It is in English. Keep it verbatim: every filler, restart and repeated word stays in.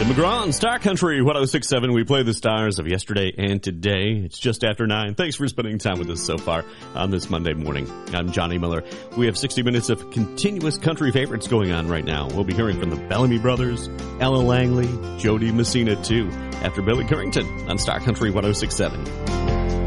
Tim McGraw on Star Country one oh six point seven. We play the stars of yesterday and today. It's just after nine. Thanks for spending time with us so far on this Monday morning. I'm Johnny Miller. We have sixty minutes of continuous country favorites going on right now. We'll be hearing from the Bellamy Brothers, Ella Langley, Jody Messina too, after Billy Currington on Star Country one oh six point seven.